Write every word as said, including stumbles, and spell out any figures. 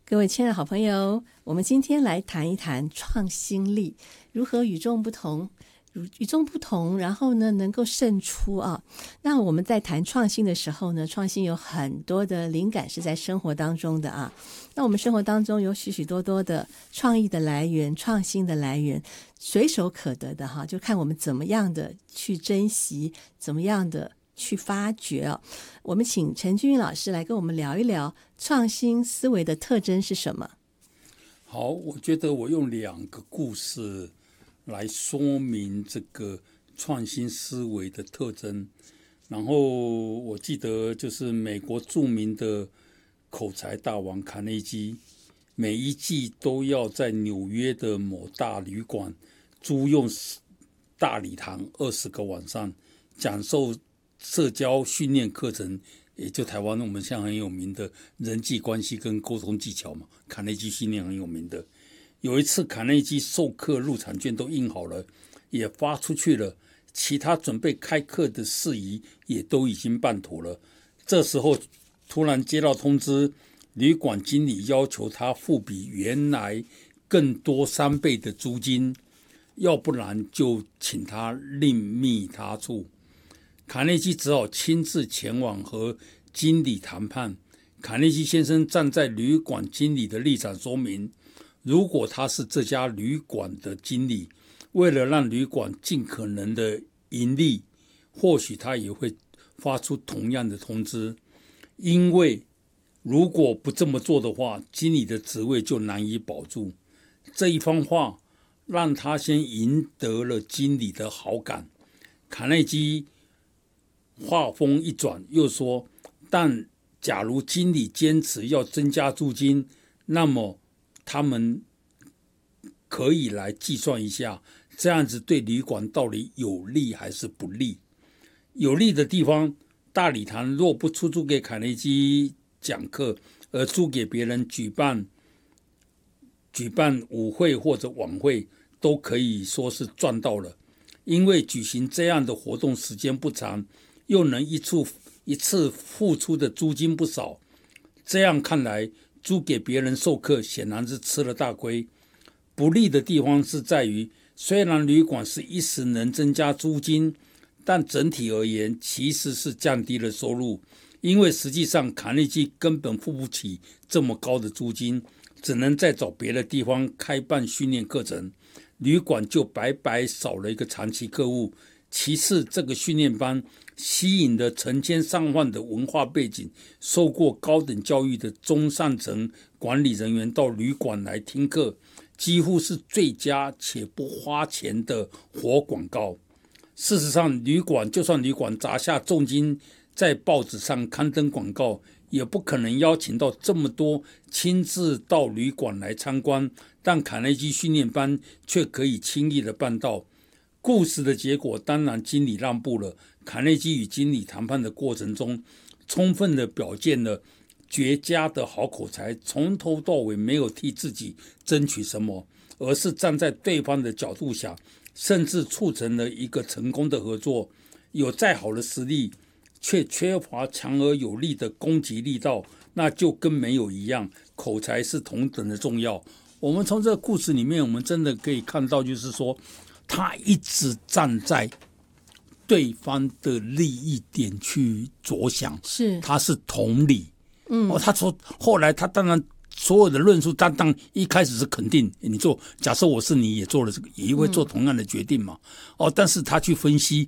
各位亲爱的好朋友，我们今天来谈一谈创新力如何与众不同，与众不同，然后呢能够胜出啊。那我们在谈创新的时候呢，创新有很多的灵感是在生活当中的啊。那我们生活当中有许许多多的创意的来源，创新的来源，随手可得的哈，就看我们怎么样的去珍惜，怎么样的去发掘哦。我们请陈君云老师来跟我们聊一聊创新思维的特征是什么。 好，我觉得我用两个故事来说明这个创新思维的特征。然后我记得就是美国著名的口才大王卡内基，每一季都要在纽约的某大旅馆租用大礼堂二十个晚上，讲授社交训练课程，也就台湾我们现在很有名的人际关系跟沟通技巧嘛，卡内基训练很有名的。有一次卡内基授课入场券都印好了，也发出去了，其他准备开课的事宜也都已经办妥了。这时候突然接到通知，旅馆经理要求他付比原来更多三倍的租金，要不然就请他另觅他处。卡内基只好亲自前往和经理谈判。卡内基先生站在旅馆经理的立场说明，如果他是这家旅馆的经理，为了让旅馆尽可能的盈利，或许他也会发出同样的通知，因为如果不这么做的话，经理的职位就难以保住。这一番话让他先赢得了经理的好感。卡内基话锋一转，又说，但假如经理坚持要增加租金，那么他们可以来计算一下，这样子对旅馆到底有利还是不利。有利的地方，大礼堂若不出租给卡内基讲课，而租给别人举办举办舞会或者晚会，都可以说是赚到了。因为举行这样的活动时间不长，又能一次一次付出的租金不少，这样看来，租给别人授课显然是吃了大亏。不利的地方是在于，虽然旅馆是一时能增加租金，但整体而言其实是降低了收入，因为实际上卡内基根本付不起这么高的租金，只能再找别的地方开办训练课程，旅馆就白白少了一个长期客户。其次，这个训练班吸引了成千上万的文化背景、受过高等教育的中上层管理人员到旅馆来听课，几乎是最佳且不花钱的活广告。事实上，旅馆就算旅馆砸下重金在报纸上刊登广告，也不可能邀请到这么多亲自到旅馆来参观，但卡内基训练班却可以轻易的办到。故事的结果当然经理让步了。卡内基与经理谈判的过程中，充分的表现了绝佳的好口才，从头到尾没有替自己争取什么，而是站在对方的角度想，甚至促成了一个成功的合作。有再好的实力，却缺乏强而有力的攻击力道，那就跟没有一样。口才是同等的重要。我们从这个故事里面，我们真的可以看到，就是说他一直站在对方的利益点去着想， 是他是同理。 嗯， 哦，他说后来他当然所有的论述，他当一开始是肯定你做，假设我是你也做了这个，也会做同样的决定嘛。嗯、哦，但是他去分析